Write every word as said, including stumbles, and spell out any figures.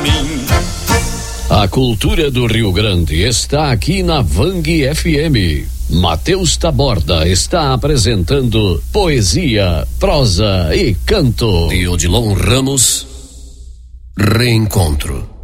A cultura do Rio Grande está aqui na Vang F M. Matheus Taborda está apresentando poesia, prosa e canto. De Odilon Ramos, Reencontro.